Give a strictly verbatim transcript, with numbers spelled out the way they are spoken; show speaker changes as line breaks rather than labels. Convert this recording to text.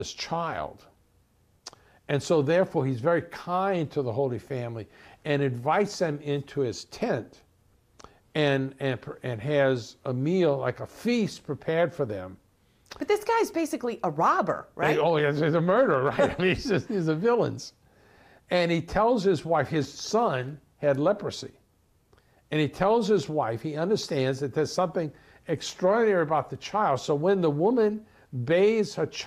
this child. And so therefore he's very kind to the Holy Family and invites them into his tent and, and, and has a meal, like a feast prepared for them.
But this guy's basically a robber, right?
Oh, yes, he's a murderer, right? I mean, he's, just, he's a villain. And he tells his wife, his son had leprosy. And he tells his wife, he understands that there's something extraordinary about the child. So when the woman bathes her child,